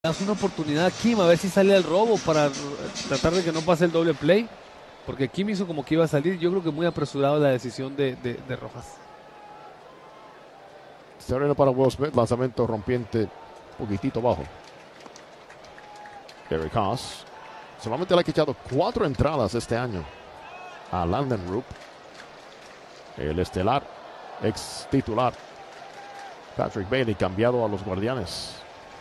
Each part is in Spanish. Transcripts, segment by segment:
das una oportunidad a Kim a ver si sale el robo para tratar de que no pase el doble play, porque Kim hizo como que iba a salir. Yo creo que muy apresurado la decisión de Rojas. Terreno para Will Smith, lanzamiento rompiente poquitito bajo. Eric Haas solamente le ha echado 4 entradas este año a Landon Roop, el estelar ex titular Patrick Bailey, cambiado a los Guardianes.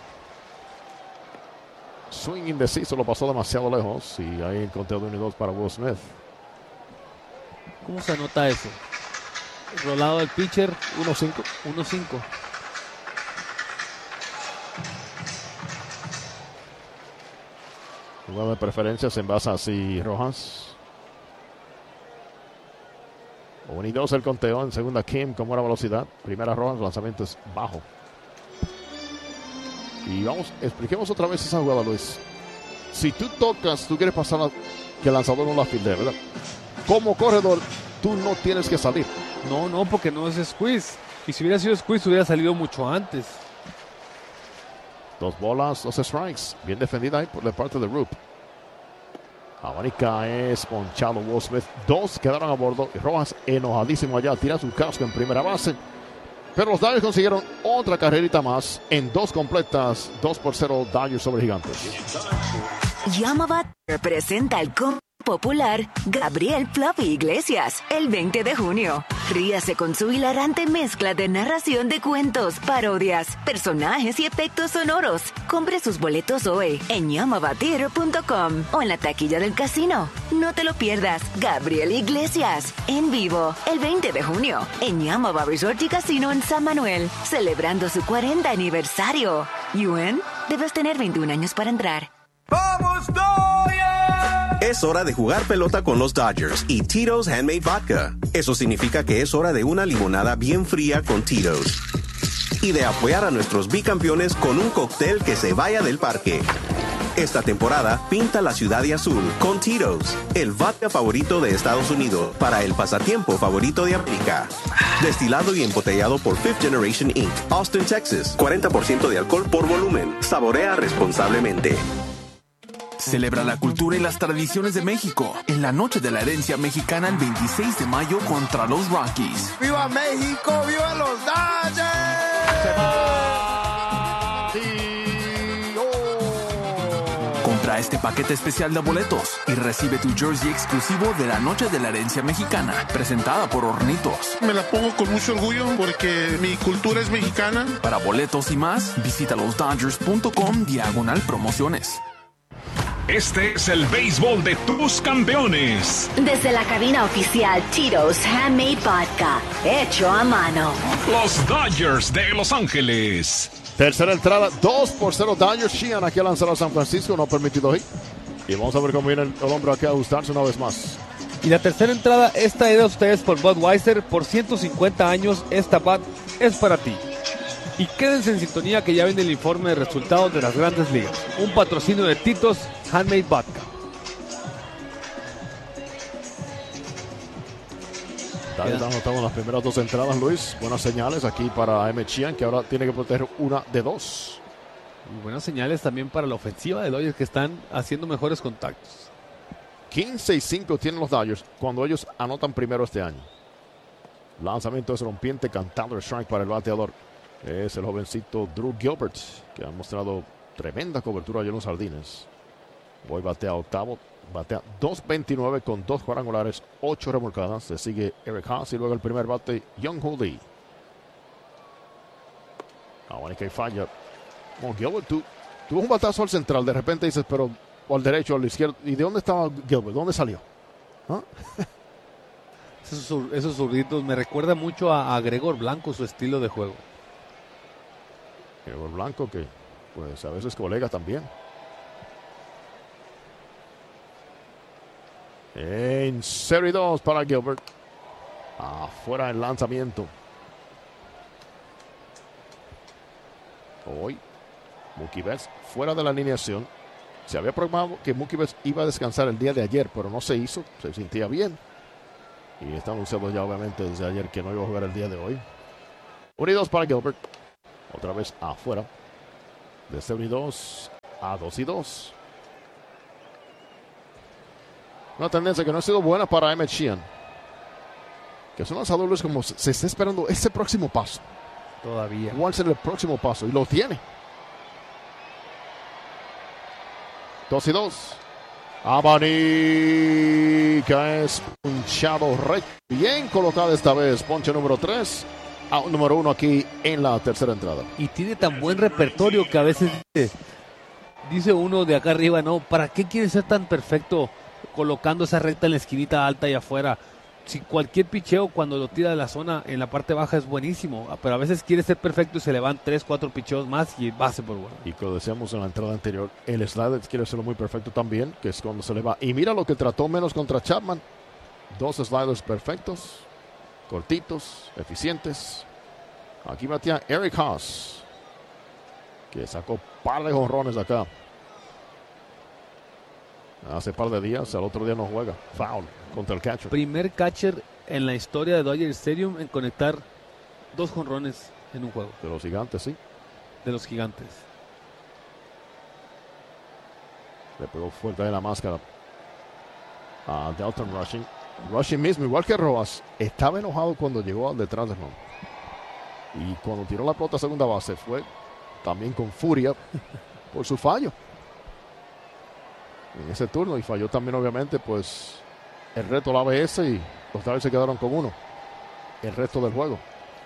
Swing indeciso, lo pasó demasiado lejos y ahí encontré 1 y 2 para Will Smith. ¿Cómo se anota eso? Rolado del pitcher. 1-5. 1-5. Jugada de preferencias en base así Rojas. 1 y 2 el conteo. En segunda Kim con buena velocidad. Primera Rojas, lanzamiento es bajo. Y vamos, expliquemos otra vez esa jugada, Luis. Si tú tocas, tú quieres pasar que el lanzador no la fildee, ¿verdad? Como corredor, tú no tienes que salir. No, porque no es squeeze. Y si hubiera sido squeeze, hubiera salido mucho antes. 2 bolas, 2 strikes. Bien defendida ahí por de parte de Roop. Abanica es ponchado Will Smith. 2 quedaron a bordo. Y Rojas enojadísimo allá. Tira su casco en primera base. Pero los Dodgers consiguieron otra carrerita más en 2 completas. 2-0 Dodgers sobre Gigantes. Yamabat representa el popular Gabriel Fluffy Iglesias el 20 de junio. Ríase con su hilarante mezcla de narración de cuentos, parodias, personajes y efectos sonoros. Compre sus boletos hoy en yamabatheater.com o en la taquilla del casino. No te lo pierdas. Gabriel Iglesias en vivo el 20 de junio en Yamaba Resort y Casino en San Manuel, celebrando su 40 aniversario. Yuen, debes tener 21 años para entrar. ¡Vamos, Dodgers! Es hora de jugar pelota con los Dodgers y Tito's Handmade Vodka. Eso significa que es hora de una limonada bien fría con Tito's. Y de apoyar a nuestros bicampeones con un cóctel que se vaya del parque. Esta temporada, pinta la ciudad de azul con Tito's, el vodka favorito de Estados Unidos para el pasatiempo favorito de América. Destilado y embotellado por Fifth Generation Inc., Austin, Texas. 40% de alcohol por volumen. Saborea responsablemente. Celebra la cultura y las tradiciones de México en la Noche de la Herencia Mexicana el 26 de mayo contra los Rockies. ¡Viva México! ¡Viva los Dodgers! Compra este paquete especial de boletos y recibe tu jersey exclusivo de la Noche de la Herencia Mexicana, presentada por Hornitos. Me la pongo con mucho orgullo porque mi cultura es mexicana. Para boletos y más, visita losdodgers.com/promociones. Este es el béisbol de tus campeones. Desde la cabina oficial Tito's Handmade Vodka, hecho a mano. Los Dodgers de Los Ángeles. Tercera entrada, 2-0 Dodgers. Sheehan aquí a lanzar a San Francisco, no ha permitido hit. Y vamos a ver cómo viene el hombre aquí a ajustarse una vez más. Y la tercera entrada es traída a ustedes por Budweiser. Por 150 años, esta Bud es para ti. Y quédense en sintonía que ya viene el informe de resultados de las Grandes Ligas. Un patrocinio de Tito's Handmade Vodka. Dale, anotamos las primeras 2 entradas, Luis. Buenas señales aquí para M. Sheehan, que ahora tiene que proteger una de 2. Y buenas señales también para la ofensiva de Dodgers, que están haciendo mejores contactos. 15-5 tienen los Dodgers cuando ellos anotan primero este año. Lanzamiento es rompiente, cantado el strike para el bateador. Es el jovencito Drew Gilbert, que ha mostrado tremenda cobertura ayer en los Jardines. Hoy batea octavo, batea 2.29 con 2 cuadrangulares, 8 remolcadas. Se sigue Eric Haas y luego el primer bate, Young-Hoo Lee. Ahora que falla. Bueno, Gilbert, tuvo un batazo al central, de repente dices, pero o al derecho o al izquierdo. ¿Y de dónde estaba Gilbert? ¿Dónde salió? ¿Ah? Esos zurditos me recuerda mucho a Gregor Blanco, su estilo de juego. Gregor Blanco, que pues a veces colega también. En serie 2 para Gilbert. Afuera el lanzamiento. Hoy Mookie Betts fuera de la alineación. Se había programado que Mookie Betts iba a descansar el día de ayer, pero no se hizo. Se sentía bien. Y está anunciado ya obviamente desde ayer que no iba a jugar el día de hoy. 1 y 2 para Gilbert. Otra vez afuera. De 72 a 2-2. Una tendencia que no ha sido buena para Emmett Sheehan, que es un lanzador, Luis, como se está esperando ese próximo paso. Todavía. ¿Cuál será el próximo paso? Y lo tiene. 2-2. Abanica es punchado recto. Bien colocado esta vez. Ponche número 3. Out número 1 aquí en la tercera entrada. Y tiene tan buen repertorio que a veces dice uno de acá arriba, no, ¿para qué quiere ser tan perfecto colocando esa recta en la esquinita alta y afuera? Si cualquier picheo cuando lo tira de la zona en la parte baja es buenísimo, pero a veces quiere ser perfecto y se le van 3, 4 picheos más y base por bueno. Y como decíamos en la entrada anterior, el slider quiere hacerlo muy perfecto también, que es cuando se le va. Y mira lo que trató menos contra Chapman. 2 sliders perfectos, cortitos, eficientes. Aquí batía Eric Haas, que sacó par de jonrones acá. Hace par de días, al otro día no juega. Foul contra el catcher. Primer catcher en la historia de Dodger Stadium en conectar 2 jonrones en un juego. De los Gigantes, sí. De los Gigantes. Le pegó fuerte de la máscara a Dalton Rushing. Rushing mismo, igual que Rojas, estaba enojado cuando llegó al detrás del home. Y cuando tiró la pelota a segunda base, fue también con furia por su fallo en ese turno, y falló también obviamente pues el reto la ABS, y los Dodgers se quedaron con 1 el resto del juego.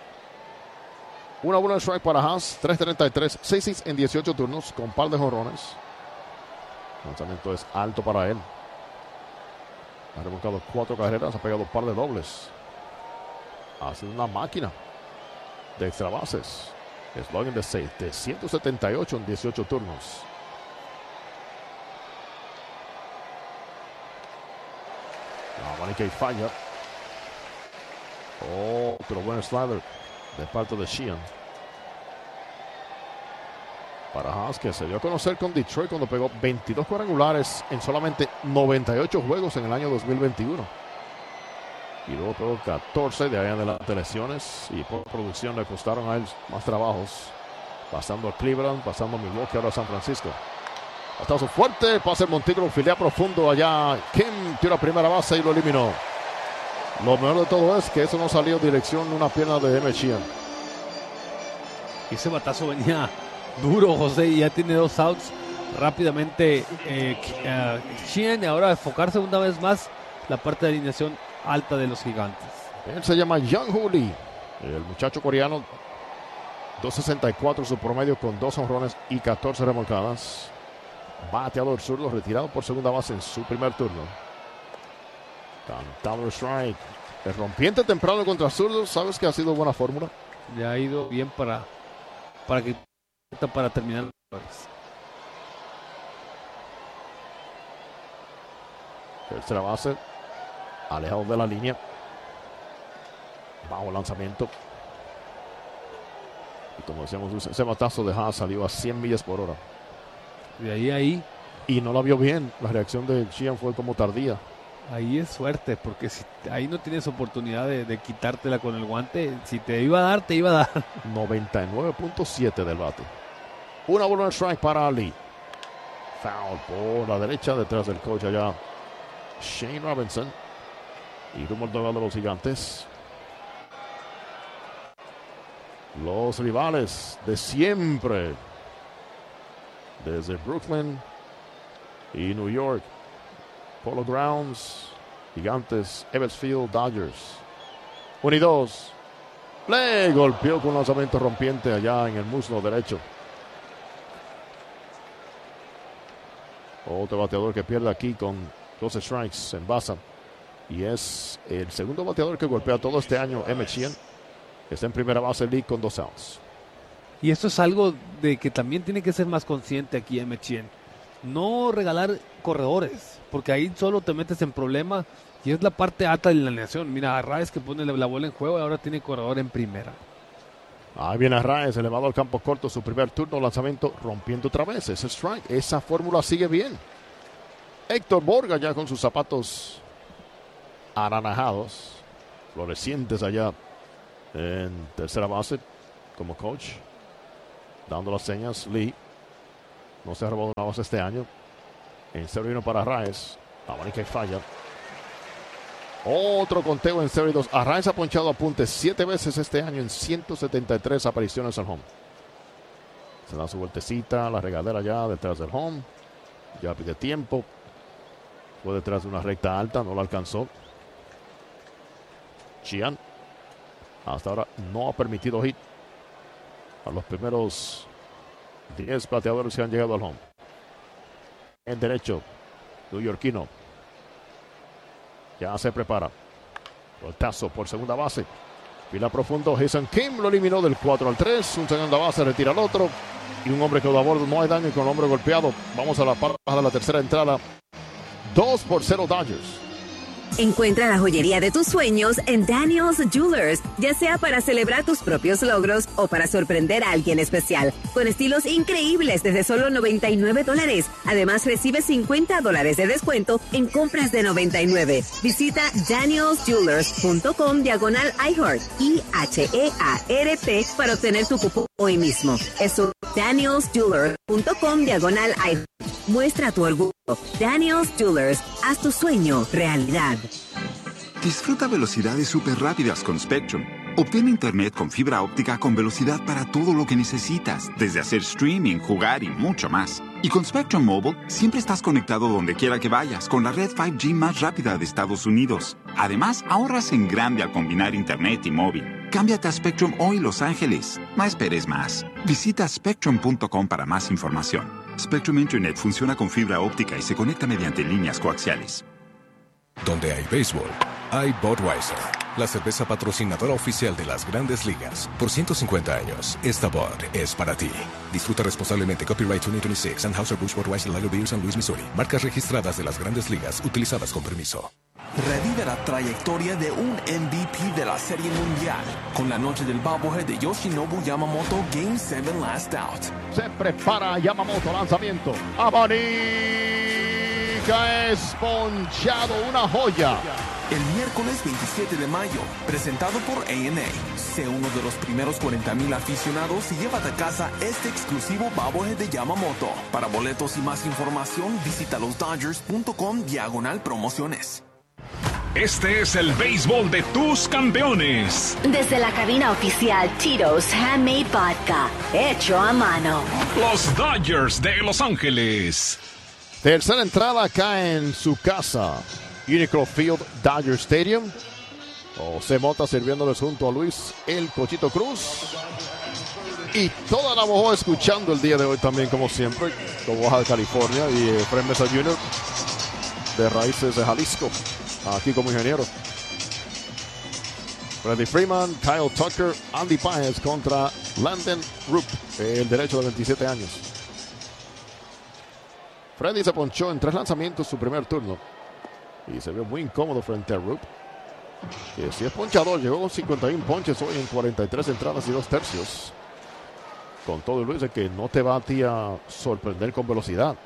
1-1 strike para Haas, 3.33, 6 en 18 turnos con par de jonrones. El lanzamiento es alto para él. Ha remolcado 4 carreras, ha pegado un par de dobles. Ha sido una máquina de extra bases. Slogan de 178 en 18 turnos. Abanica y falla. Otro buen slider de parte de Sheehan. Para Haas, que se dio a conocer con Detroit cuando pegó 22 cuadrangulares en solamente 98 juegos en el año 2021. Y luego pegó 14 de ahí en adelante lesiones, y por producción le costaron a él más trabajos, pasando a Cleveland, pasando a Milwaukee, ahora a San Francisco. Batazo fuerte, pasa el Montículo, filea profundo allá. Kim tira primera base y lo eliminó. Lo mejor de todo es que eso no salió dirección una pierna de Emmett Sheehan. Ese batazo venía duro, José, y ya tiene 2 outs. Rápidamente Sheehan, y ahora enfocarse una vez más la parte de alineación alta de los Gigantes. Él se llama Young-Hoo Lee, el muchacho coreano. 2.64 su promedio con 2 jonrones y 14 remolcadas. Bateador zurdo, retirado por segunda base en su primer turno. Cantado strike. El rompiente temprano contra zurdos, sabes que ha sido buena fórmula. Le ha ido bien para terminar. Tercera base, alejado de la línea. Bajo lanzamiento. Y como decíamos, ese batazo de Haas salió a 100 millas por hora. De ahí. Y no la vio bien. La reacción de Sheehan fue como tardía. Ahí es suerte, porque si ahí no tienes oportunidad de quitártela con el guante, si te iba a dar, te iba a dar. 99.7 del bate. Una bola de strike para Lee. Foul por la derecha, detrás del coach allá, Shane Robinson. Y rumbo al duelo de los Gigantes. Los rivales de siempre, desde Brooklyn y New York. Polo Grounds, Gigantes, Ebbets Field, Dodgers. 1-2. Le golpeó con un lanzamiento rompiente allá en el muslo derecho. Otro bateador que pierde aquí con 12 strikes en base. Y es el segundo bateador que golpea todo este año, Emmett Sheehan. Está en primera base Lee con 2 outs. Y esto es algo de que también tiene que ser más consciente aquí Emmett Sheehan. No regalar corredores, porque ahí solo te metes en problema, y es la parte alta de la alineación. Mira, Arraez que pone la bola en juego y ahora tiene corredor en primera. Ahí viene Arraez, elevado al campo corto, su primer turno, lanzamiento, rompiendo otra vez. Ese strike, esa fórmula sigue bien. Héctor Borga ya con sus zapatos anaranjados, florecientes allá en tercera base como coach, dando las señas. Lee No se ha robado una base este año. En 0-1 para Arraez. Abanica y falla. Otro conteo en 0-2. Arraez ha ponchado apuntes 7 veces este año en 173 apariciones al home. Se da su vueltecita, la regadera ya detrás del home. Ya pide tiempo. Fue detrás de una recta alta, no la alcanzó. Chian hasta ahora no ha permitido hit a los primeros 10 bateadores que han llegado al home. En derecho, neoyorquino. Ya se prepara. Voltazo por segunda base. Fila profundo. Jason Kim lo eliminó del 4-3. Un segunda base, retira al otro. Y un hombre que quedó a bordo. No hay daño con el hombre golpeado. Vamos a la parte de la tercera entrada. 2-0 Dodgers. Encuentra la joyería de tus sueños en Daniel's Jewelers, ya sea para celebrar tus propios logros o para sorprender a alguien especial, con estilos increíbles desde solo $99. Además, recibe $50 de descuento en compras de $99. Visita danielsjewelers.com/iHeart, IHEART, para obtener tu cupón hoy mismo. Eso, danielsjewelers.com/iHeart. Muestra tu orgullo. Daniel's Jewelers, haz tu sueño realidad. Disfruta velocidades súper rápidas con Spectrum. Obtén internet con fibra óptica con velocidad para todo lo que necesitas, desde hacer streaming, jugar y mucho más. Y con Spectrum Mobile, siempre estás conectado donde quiera que vayas, con la red 5G más rápida de Estados Unidos. Además, ahorras en grande al combinar internet y móvil. Cámbiate a Spectrum hoy, Los Ángeles. No esperes más. Visita spectrum.com para más información. Spectrum Internet funciona con fibra óptica y se conecta mediante líneas coaxiales. Donde hay béisbol, hay Budweiser, la cerveza patrocinadora oficial de las Grandes Ligas. Por 150 años, esta Bud es para ti. Disfruta responsablemente. Copyright 2026, Anheuser-Busch Budweiser Lager Beer, San Luis, Missouri. Marcas registradas de las Grandes Ligas, utilizadas con permiso. Revive la trayectoria de un MVP de la Serie Mundial con la noche del bobblehead de Yoshinobu Yamamoto Game 7 Last Out. Se prepara Yamamoto, lanzamiento. Abanica es ponchado, una joya. El miércoles 27 de mayo, presentado por A&A. Sé uno de los primeros 40,000 aficionados y llévate a casa este exclusivo bobblehead de Yamamoto. Para boletos y más información, visita losdodgers.com/promociones. Este es el béisbol de tus campeones. Desde la cabina oficial Tito's Handmade Vodka, hecho a mano. Los Dodgers de Los Ángeles. Tercera entrada acá en su casa. Unicro Field, Dodger Stadium. José Mota sirviéndoles junto a Luis El Cochito Cruz. Y toda la Mojoa escuchando el día de hoy también, como siempre, con Baja de California y Fred Mesa Jr. de Raíces de Jalisco. Aquí como ingeniero. Freddie Freeman, Kyle Tucker, Andy Páez contra Landon Roop, el derecho de 27 años. Freddie se ponchó en 3 lanzamientos su primer turno y se vio muy incómodo frente a Roop, que si es ponchador, llegó con 51 ponches hoy en 43 entradas y 2 tercios. Con todo, Luis, de que no te va a ti a sorprender con velocidad.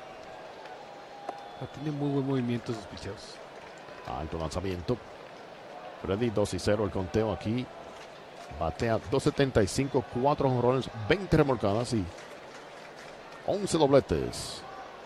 Tiene muy buen movimiento sus picheos. Alto lanzamiento. Freddy 2-0 el conteo aquí. Batea 275, 4 jonrones, 20 remolcadas y 11 dobletes.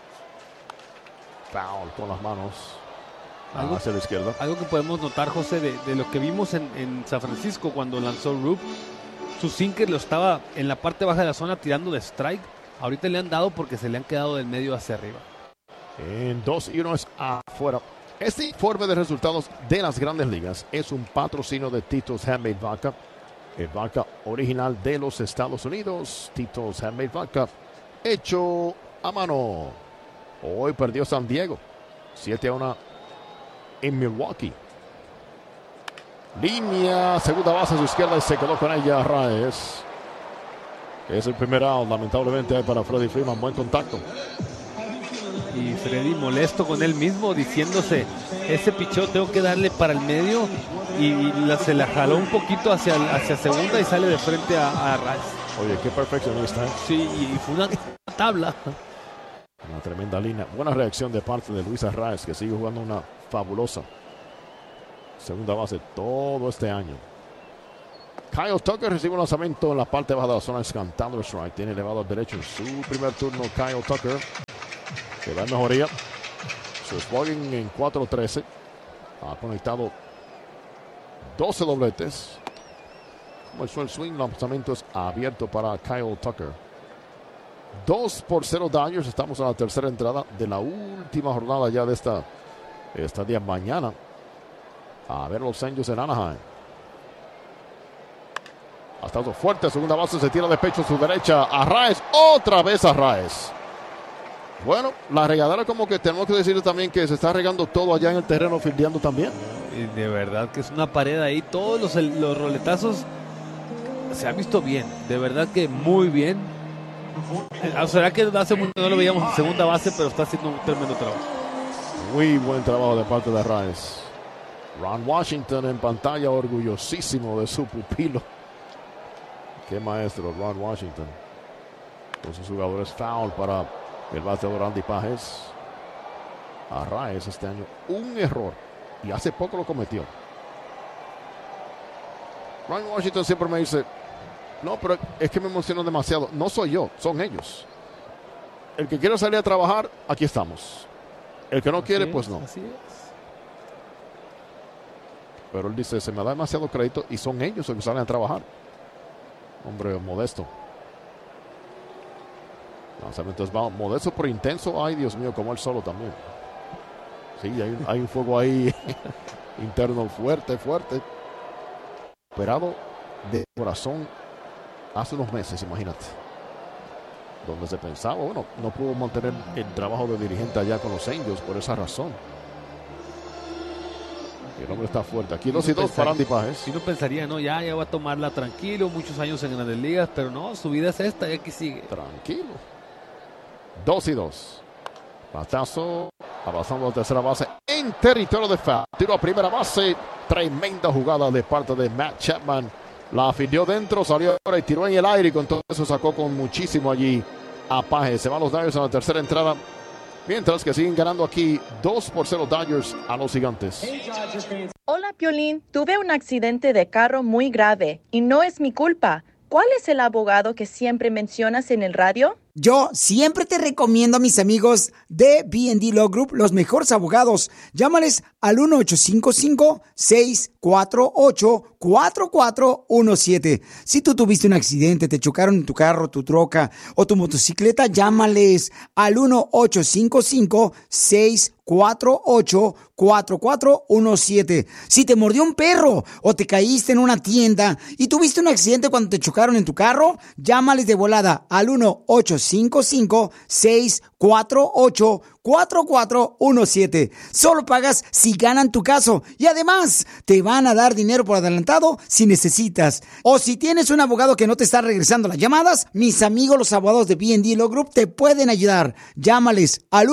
Foul con las manos hacia la izquierda. Algo que podemos notar, José, de lo que vimos en San Francisco cuando lanzó Roop. Su sinker lo estaba en la parte baja de la zona tirando de strike. Ahorita le han dado porque se le han quedado del medio hacia arriba. En 2-1 es afuera. Este informe de resultados de las Grandes Ligas es un patrocinio de Tito's Handmade Vodka, el vodka original de los Estados Unidos. Tito's Handmade Vodka, hecho a mano. Hoy perdió San Diego 7-1 en Milwaukee. Línea, segunda base a su izquierda y se quedó con ella Raez. Es el primer out, lamentablemente, para Freddie Freeman. Buen contacto. Y Freddy molesto con él mismo, diciéndose, ese picheo tengo que darle para el medio, y se la jaló un poquito hacia segunda y sale de frente a Raez. Oye, qué perfeccionista. Sí, y fue una tabla. Una tremenda línea. Buena reacción de parte de Luis Arraez, que sigue jugando una fabulosa segunda base todo este año. Kyle Tucker recibe un lanzamiento en la parte baja de la zona, cantando el strike. Tiene elevado al derecho en su primer turno. Kyle Tucker que va en mejoría. Su slugging en 4.13. Ha conectado 12 dobletes. Comenzó el swing. Lanzamiento es abierto para Kyle Tucker. 2-0 Dodgers. Estamos en la tercera entrada de la última jornada ya de esta día mañana. A ver los Angels en Anaheim. Ha estado fuerte. Segunda base, se tira de pecho a su derecha. Arraez. Otra vez Arraez. Bueno, la regadera, como que tenemos que decirle también que se está regando todo allá en el terreno, fildeando también. Y de verdad que es una pared ahí. Todos los roletazos se han visto bien. De verdad que muy bien. Será que hace mucho no lo veíamos en segunda base, pero está haciendo un tremendo trabajo. Muy buen trabajo de parte de Arraez. Ron Washington en pantalla, orgullosísimo de su pupilo. Qué maestro, Ron Washington. Con sus jugadores, foul para el bateador Andy Pages. Arraez este año un error y hace poco lo cometió. Ron Washington siempre me dice: no, pero es que me emociono demasiado. No soy yo, son ellos. El que quiere salir a trabajar, aquí estamos. El que no quiere, pues no. Así es. Pero él dice: se me da demasiado crédito y son ellos los que salen a trabajar. Hombre modesto. Lanzamiento es modesto pero intenso. Ay, Dios mío, como él solo también. Sí, hay un fuego ahí interno fuerte. Operado de corazón hace unos meses, imagínate. Donde se pensaba, bueno, no pudo mantener el trabajo de dirigente allá con los Angels por esa razón. El hombre está fuerte. Aquí 2-2 para Andy Pages. Si no pensaría, no, ya va a tomarla tranquilo, muchos años en Grandes Ligas, pero no, su vida es esta y aquí sigue. Tranquilo. 2-2. Batazo, avanzando a tercera base en territorio de foul. Tiro a primera base. Tremenda jugada de parte de Matt Chapman. La afilió dentro, salió ahora y tiró en el aire y con todo eso sacó con muchísimo allí a Pages. Se van los Dodgers en la tercera entrada. Mientras que siguen ganando aquí 2-0 Dodgers a los Gigantes. Hola, Piolín. Tuve un accidente de carro muy grave y no es mi culpa. ¿Cuál es el abogado que siempre mencionas en el radio? Yo siempre te recomiendo a mis amigos de B&D Law Group, los mejores abogados. Llámales al 1-855-648-4417. Si tú tuviste un accidente, te chocaron en tu carro, tu troca o tu motocicleta, llámales al 1-855-648-4417. Si te mordió un perro o te caíste en una tienda y tuviste un accidente cuando te chocaron en tu carro, llámales de volada al 1-855-648-4417. Solo pagas si ganan tu caso y además te van a dar dinero por adelantado si necesitas. O si tienes un abogado que no te está regresando las llamadas, mis amigos los abogados de B&D Law Group te pueden ayudar. Llámales al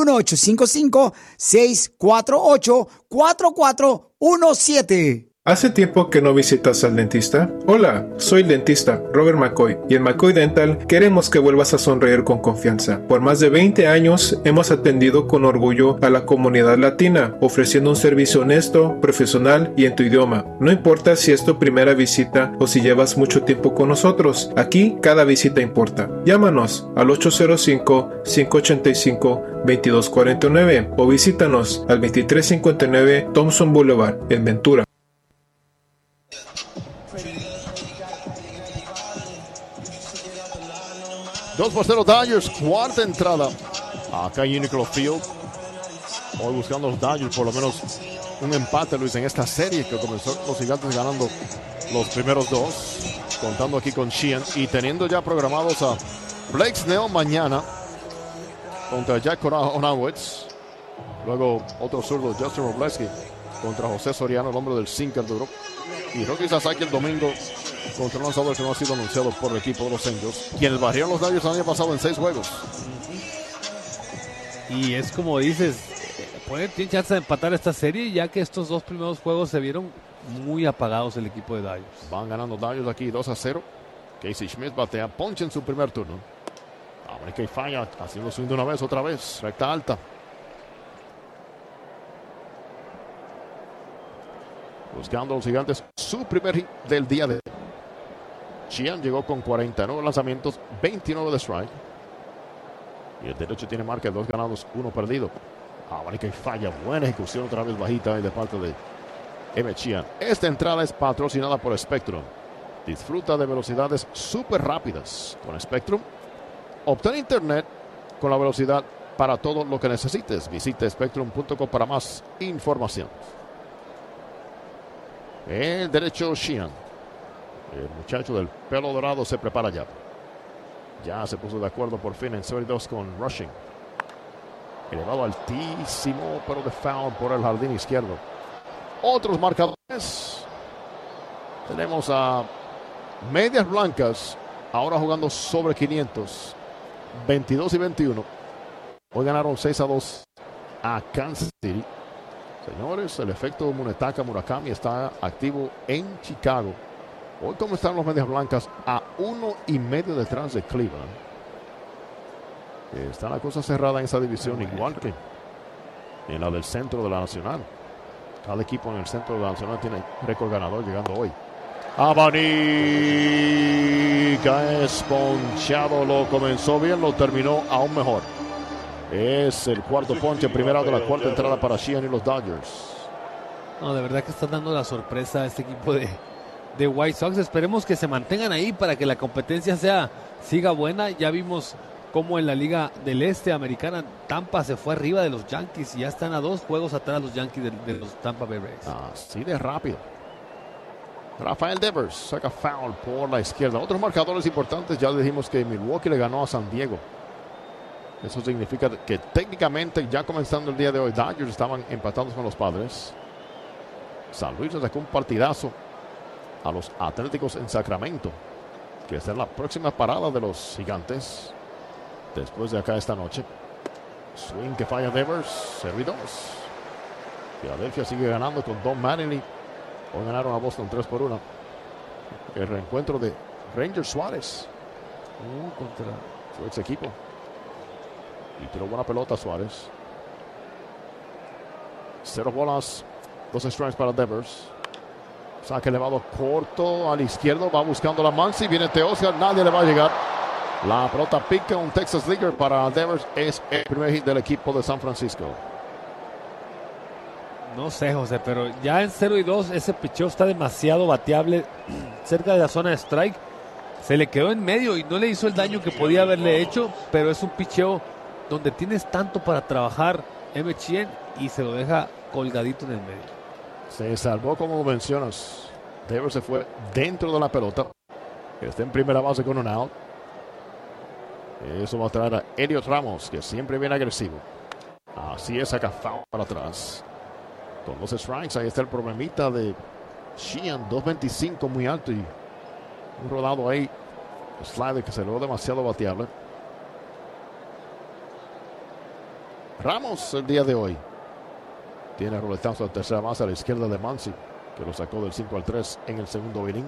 1-855-648-4417. ¿Hace tiempo que no visitas al dentista? Hola, soy el dentista Robert McCoy y en McCoy Dental queremos que vuelvas a sonreír con confianza. Por más de 20 años hemos atendido con orgullo a la comunidad latina, ofreciendo un servicio honesto, profesional y en tu idioma. No importa si es tu primera visita o si llevas mucho tiempo con nosotros, aquí cada visita importa. Llámanos al 805-585-2249 o visítanos al 2359 Thompson Boulevard en Ventura. 2-0 Dodgers, cuarta entrada acá en Uniqlo Field. Hoy buscando los Dodgers por lo menos un empate, Luis, en esta serie que comenzó los Gigantes ganando los primeros dos, contando aquí con Sheehan y teniendo ya programados a Blake Snell mañana contra Jack Onawitz, luego otro zurdo Justin Robleski contra José Soriano, el hombre del sinker duro, y Rocky Sasaki el domingo contra un lanzador que no ha sido anunciado por el equipo de los Angels, quienes barrieron los Dodgers el año pasado en 6 juegos. Y es como dices, tiene chance de empatar esta serie, ya que estos dos primeros juegos se vieron muy apagados el equipo de Dodgers. Van ganando Dodgers aquí 2-0. Casey Schmidt batea ponche en su primer turno. Ahora que falla, haciendo swing de una vez, otra vez, recta alta. Buscando los Gigantes su primer hit del día de hoy. Sheehan llegó con 49 lanzamientos, 29 de strike. Y el derecho tiene marca de 2 ganados, 1 perdido. Abanica y falla. Buena ejecución otra vez bajita de parte de Emmett Sheehan. Esta entrada es patrocinada por Spectrum. Disfruta de velocidades súper rápidas con Spectrum. Obtén internet con la velocidad para todo lo que necesites. Visita spectrum.com para más información. El derecho Sheehan. El muchacho del pelo dorado se prepara ya. Ya se puso de acuerdo por fin en 2 con Rushing. Elevado altísimo, pero de foul por el jardín izquierdo. Otros marcadores. Tenemos a Medias Blancas ahora jugando sobre 500. 22 y 21. Hoy ganaron 6-2 a Kansas City. Señores, el efecto Munetaka Murakami está activo en Chicago. Hoy, ¿cómo están los Medias Blancas? A 1.5 detrás de Cleveland. Está la cosa cerrada en esa división, igual que en la del centro de la Nacional. Cada equipo en el centro de la Nacional tiene récord ganador llegando hoy. Abanica es ponchado, lo comenzó bien, lo terminó aún mejor. Es el cuarto ponche, primera de la cuarta entrada para Sheehan y los Dodgers. No, de verdad que está dando la sorpresa a este equipo de White Sox. Esperemos que se mantengan ahí para que la competencia siga buena. Ya vimos cómo en la Liga del Este Americana Tampa se fue arriba de los Yankees y ya están a 2 juegos atrás los Yankees de los Tampa Bay Rays. Así de rápido. Rafael Devers saca foul por la izquierda. Otros marcadores importantes, ya dijimos que Milwaukee le ganó a San Diego. Eso significa que técnicamente ya comenzando el día de hoy, Dodgers estaban empatados con los Padres. San Luis le sacó un partidazo a los Atléticos en Sacramento, que es la próxima parada de los Gigantes después de acá esta noche. Swing que falla Devers, 0-2. Filadelfia sigue ganando con Don Mattingly. Hoy ganaron a Boston 3-1. El reencuentro de Ranger Suárez contra su ex equipo. Y tiró buena pelota Suárez. 0 bolas, 2 strikes para Devers. Saque elevado corto al izquierdo. Va buscando la Muncy. Viene Teoscar. Nadie le va a llegar. La pelota pica. Un Texas Leaguer para Devers. Es el primer hit del equipo de San Francisco. No sé, José, pero ya en 0-2 ese picheo está demasiado bateable cerca de la zona de strike. Se le quedó en medio y no le hizo el daño que podía haberle hecho, pero es un picheo donde tienes tanto para trabajar Emmett Sheehan y se lo deja colgadito en el medio. Se salvó, como mencionas. Devers se fue dentro de la pelota. Está en primera base con un out. Eso va a traer a Elliot Ramos, que siempre viene agresivo. Así es, saca foul para atrás. Con 2 strikes, ahí está el problemita de Sheehan, 2.25 muy alto y un rodado ahí. El slider que se lo demasiado bateable. Ramos el día de hoy tiene roletazo a tercera base a la izquierda de Muncy, que lo sacó del 5-3 en el segundo inning.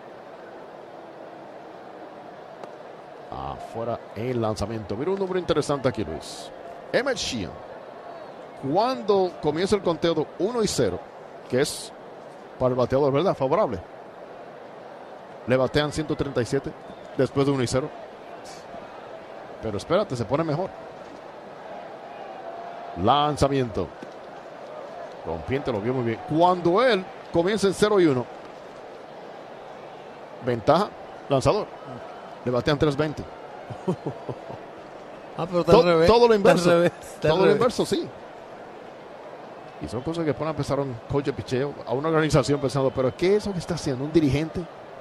Afuera el lanzamiento. Mira un número interesante aquí, Luis. Emmett Sheehan, cuando comienza el conteo de 1-0, que es para el bateador, ¿verdad? Favorable. Le batean 137 después de 1-0. Pero espérate, se pone mejor. Lanzamiento. Rompiente lo vio muy bien. Cuando él comienza en 0-1, ventaja, lanzador. Le batean 320. Pero está al revés. Todo lo inverso. Todo lo inverso, sí. Y son cosas que ponen a pensar a un coach de picheo, a una organización pensando, pero ¿qué es lo que está haciendo un dirigente?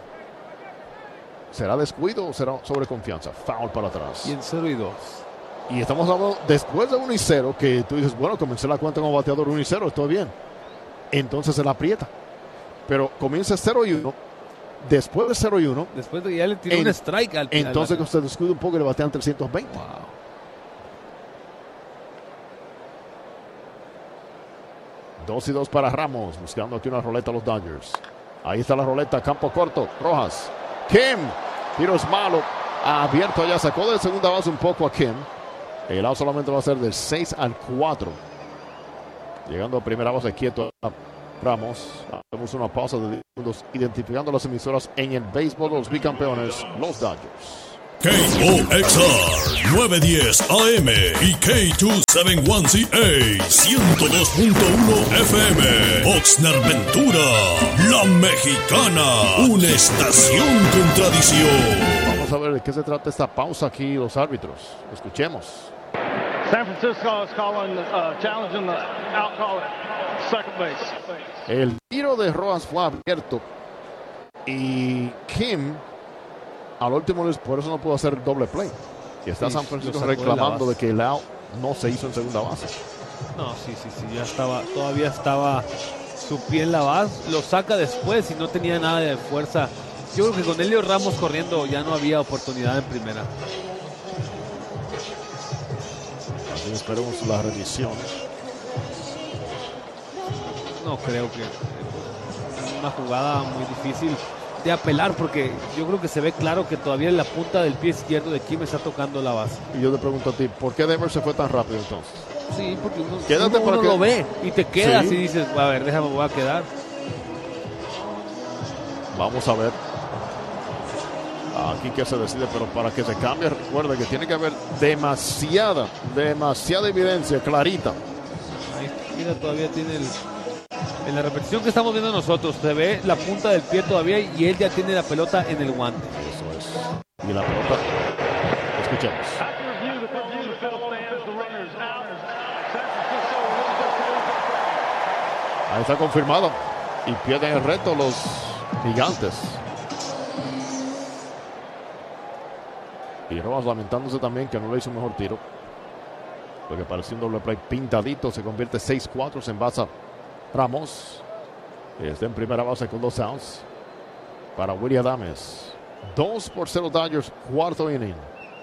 ¿Será descuido o será sobreconfianza? Foul para atrás. Y en 0-2. Y estamos hablando después de 1-0, que tú dices, bueno, comencé la cuenta como bateador 1-0, estoy bien. Entonces se la aprieta. Pero comienza 0-1. Después de 0-1. Después de que ya le tiró un strike entonces que se descuida un poco y le batean 320. Wow. 2-2 para Ramos, buscando aquí una roleta a los Dodgers. Ahí está la roleta, campo corto, Rojas. Kim, tiro es malo, abierto allá, sacó de segunda base un poco a Kim. El out solamente va a ser del 6-4. Llegando a primera base quieto Ramos. Hacemos una pausa de 10 segundos identificando las emisoras en el béisbol de los bicampeones, los Dodgers. KOXR 910 AM y K271CA 102.1 FM. Oxnard Ventura, La Mexicana, una estación con tradición. Vamos a ver de qué se trata esta pausa aquí, los árbitros. Escuchemos. San Francisco is calling, challenging the out call at second base. El tiro de Rojas fue abierto y Kim al último por eso no pudo hacer doble play. Y está San Francisco reclamando de que el out no se hizo en segunda base. No, sí, ya estaba, todavía estaba su pie en la base, lo saca después y no tenía nada de fuerza. Yo creo que con Elio Ramos corriendo ya no había oportunidad en primera. Así esperemos la revisión. No creo que una jugada muy difícil de apelar, porque yo creo que se ve claro que todavía en la punta del pie izquierdo de Kim está tocando la base. Y yo te pregunto a ti, ¿por qué Denver se fue tan rápido entonces? Sí, porque uno lo ve y te quedas y dices, a ver, déjame, voy a quedar. Vamos a ver. Aquí que se decide, pero para que se cambie, recuerda que tiene que haber demasiada evidencia clarita. Ahí, mira, todavía tiene en la repetición que estamos viendo nosotros, se ve la punta del pie todavía y él ya tiene la pelota en el guante. Eso es. Y la pelota, escuchemos. Ahí está confirmado. Y pierden el reto los Gigantes. Y Rojas lamentándose también que no le hizo un mejor tiro. Lo que parecía un doble play pintadito. Se convierte 6-4. Se envasa Ramos. Está en primera base con 2 outs. Para Willy Adames. 2-0 Dodgers. Cuarto inning.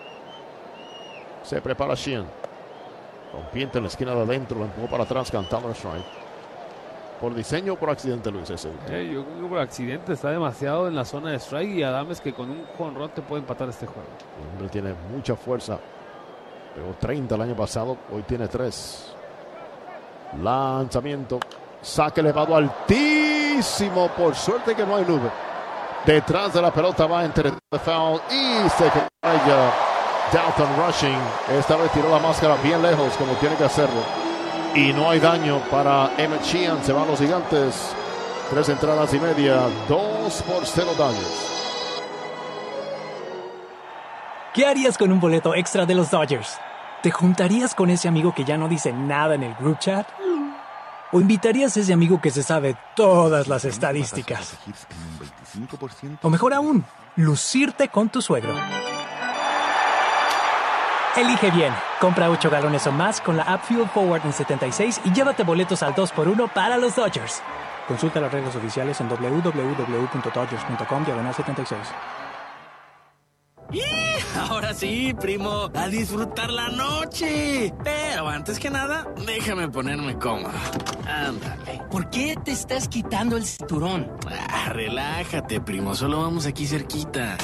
Se prepara Sheehan. Rompiente en la esquina de adentro. Lo empujó para atrás cantando el strike. ¿Por diseño o por accidente, Luis? Ese yo creo que por accidente. Está demasiado en la zona de strike. Y Adames que con un jonrón te puede empatar este juego. El hombre tiene mucha fuerza. Pegó 30 el año pasado. Hoy tiene 3. Lanzamiento. Saque elevado altísimo. Por suerte que no hay nube. Detrás de la pelota va entre el foul. Y se calla Dalton Rushing. Esta vez tiró la máscara bien lejos como tiene que hacerlo. Y no hay daño para Emmett Sheehan. Se van los Gigantes. 3 entradas y media. 2-0 Dodgers. ¿Qué harías con un boleto extra de los Dodgers? ¿Te juntarías con ese amigo que ya no dice nada en el group chat? ¿O invitarías a ese amigo que se sabe todas las estadísticas? O mejor aún, lucirte con tu suegro. Elige bien. Compra 8 galones o más con la app Fuel Forward en 76 y llévate boletos al 2x1 para los Dodgers. Consulta las reglas oficiales en www.dodgers.com/76. Ahora sí, primo, a disfrutar la noche. Pero antes que nada, déjame ponerme cómodo. Ándale. ¿Por qué te estás quitando el cinturón? Relájate, primo, solo vamos aquí cerquita.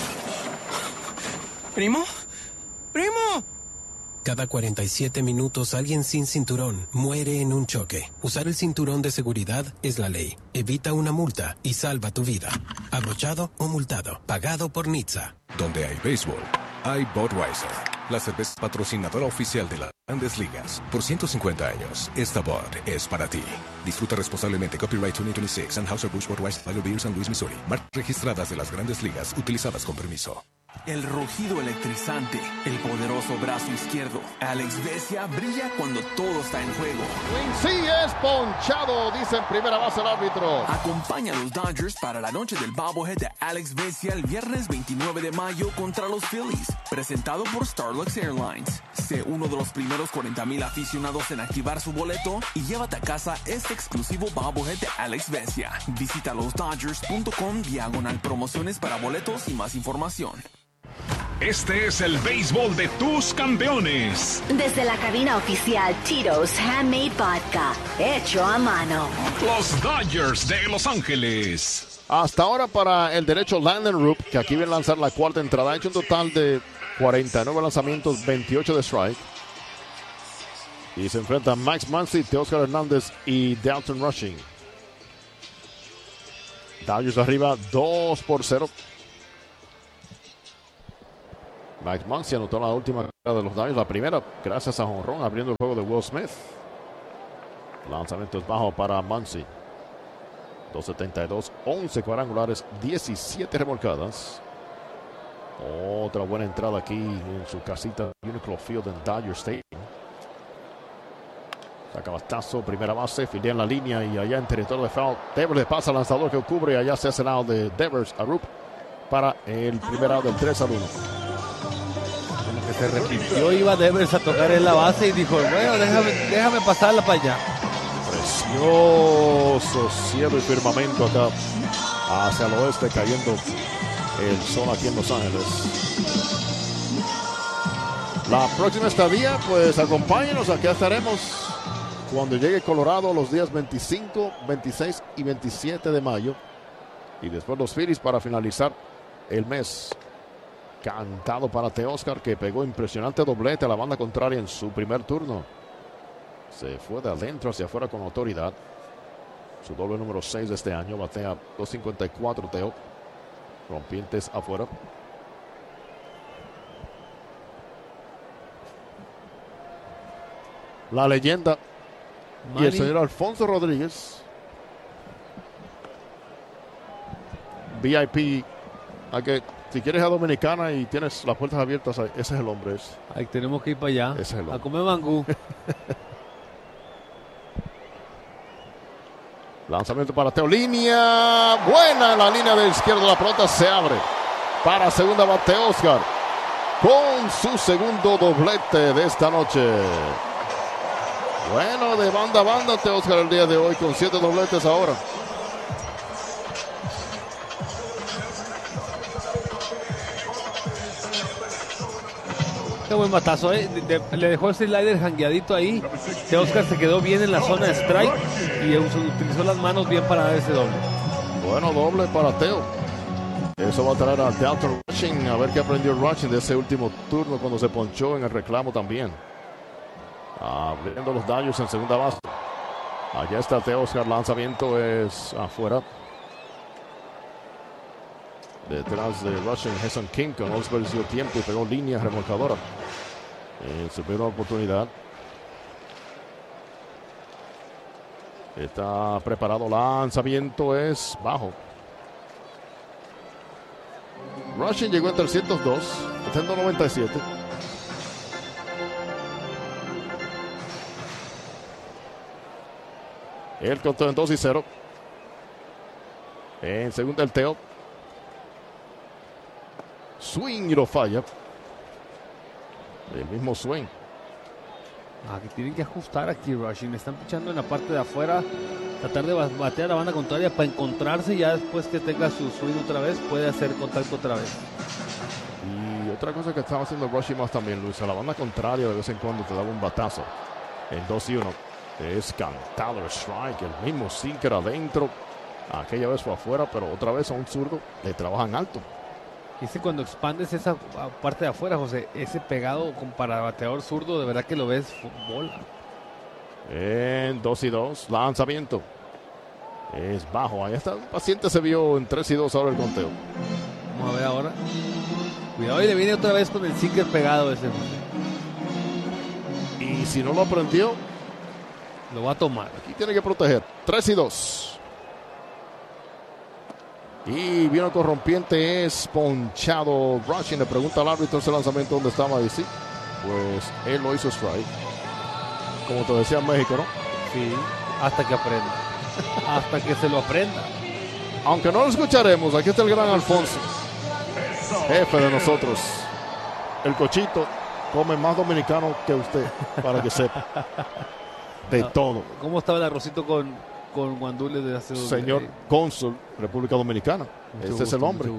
¿Primo? ¡Primo! Cada 47 minutos alguien sin cinturón muere en un choque. Usar el cinturón de seguridad es la ley. Evita una multa y salva tu vida. Abrochado o multado. Pagado por NHTSA. Donde hay béisbol, hay Budweiser. La cerveza patrocinadora oficial de las Grandes Ligas. Por 150 años, esta Bud es para ti. Disfruta responsablemente. Copyright 2026. Anheuser-Busch Budweiser Lager Beer, St. Louis, Missouri. Marcas registradas de las Grandes Ligas. Utilizadas con permiso. El rugido electrizante, el poderoso brazo izquierdo. Alex Vesia brilla cuando todo está en juego. Sí es ponchado, dice en primera base el árbitro. Acompaña a los Dodgers para la noche del bobblehead de Alex Vesia el viernes 29 de mayo contra los Phillies. Presentado por Starlux Airlines. Sé uno de los primeros 40,000 aficionados en activar su boleto y llévate a casa este exclusivo bobblehead de Alex Vesia. Visita losdodgers.com/promociones para boletos y más información. Este es el béisbol de tus campeones. Desde la cabina oficial Tito's Handmade Vodka, hecho a mano. Los Dodgers de Los Ángeles. Hasta ahora para el derecho Landon Roop, que aquí viene a lanzar la cuarta entrada. Ha hecho un total de 49 lanzamientos, 28 de strike. Y se enfrenta a Max Muncy, Teoscar Hernández y Dalton Rushing. Dodgers arriba 2-0. Max Muncy anotó la última carrera de los Dodgers, la primera, gracias a jonrón, abriendo el juego de Will Smith. Lanzamiento es bajo para Muncy. 272, 11 cuadrangulares, 17 remolcadas. Otra buena entrada aquí en su casita Uniqlo Field en Dodger Stadium. Saca bastazo, primera base, fildea en la línea y allá en territorio de foul. Devers le pasa al lanzador que cubre y allá se hace el out de Devers a Rupp para el primer out del 3-1. Que se repitió, iba Devers a tocar en la base y dijo, bueno, déjame pasarla para allá. Precioso cielo y firmamento acá hacia el oeste, cayendo el sol aquí en Los Ángeles. La próxima estadía, pues acompáñenos, aquí estaremos cuando llegue Colorado los días 25, 26 y 27 de mayo. Y después los Phillies para finalizar el mes. Cantado para Teoscar, que pegó impresionante doblete a la banda contraria en su primer turno. Se fue de adentro hacia afuera con autoridad. Su doble número 6 de este año. Batea 254 Teo. Rompientes afuera. La leyenda y el señor Alfonso Rodríguez. VIP. Si quieres a Dominicana y tienes las puertas abiertas, ese es el hombre. Ahí tenemos que ir para allá. Ese es el hombre. A comer mangú. Lanzamiento para Teo. Línea buena en la línea de izquierda. La pelota se abre para segunda bate Oscar con su segundo doblete de esta noche. Bueno, de banda a banda Teoscar el día de hoy con 7 dobletes ahora. Qué buen batazo, le dejó ese slider jangueadito ahí. Teoscar se quedó bien en la zona de strike y utilizó las manos bien para dar ese doble. Bueno, doble para Teo. Eso va a traer a Dalton Rushing, a ver qué aprendió Rushing de ese último turno cuando se ponchó en el reclamo también. Abriendo los Dodgers en segunda base. Allá está Teoscar, lanzamiento es afuera. Detrás de Rushing, Jason King con no desperdició tiempo y pegó línea remolcadora en su primera oportunidad. Está preparado, lanzamiento es bajo. Rushing llegó en 302, 197. El conteo en 2-0. En segunda el Teo. Swing y lo falla. El mismo swing. Que tienen que ajustar aquí Rushing. Están pichando en la parte de afuera. Tratar de batear a la banda contraria para encontrarse. Y ya después que tenga su swing otra vez, puede hacer contacto otra vez. Y otra cosa que estaba haciendo Rushing más también, Luis, a la banda contraria de vez en cuando te daba un batazo. En 2-1. Es cantado el strike. El mismo sinker adentro. Aquella vez fue afuera, pero otra vez a un zurdo le trabajan alto. Dice cuando expandes esa parte de afuera, José, ese pegado para bateador zurdo, de verdad que lo ves bola. En 2-2, lanzamiento. Es bajo, ahí está. El paciente se vio en 3-2 ahora el conteo. Vamos a ver ahora. Cuidado, y le viene otra vez con el sinker pegado ese, José. Y si no lo aprendió, lo va a tomar. Aquí tiene que proteger. 3-2. Y vino corrompiente, es ponchado. Rushing le pregunta al árbitro ese lanzamiento dónde estaba y sí, pues él lo hizo strike. Como te decía en México, ¿no? Sí, hasta que aprenda. Hasta que se lo aprenda. Aunque no lo escucharemos, aquí está el gran Alfonso, jefe de nosotros. El Cochito come más dominicano que usted, para que sepa. De todo. ¿Cómo estaba el arrocito con guandules de hace dos Señor cónsul, República Dominicana. Este es el hombre.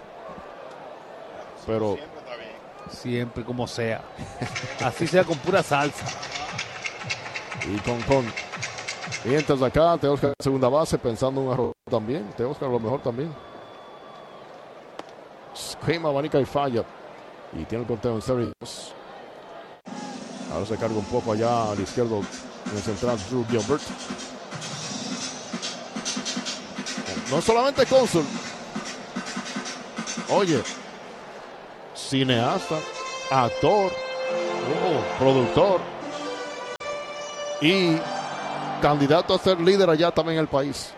Pero siempre como sea. Así sea con pura salsa. Y con mientras acá, Teoscar segunda base, pensando en un error también. Teoscar a lo mejor también. Esquema, abanica y falla. Y tiene el conteo en 0-2. Ahora se carga un poco allá al izquierdo en el central Drew Gilbert. No solamente cónsul. Oye, cineasta, actor, productor y candidato a ser líder allá también en el país.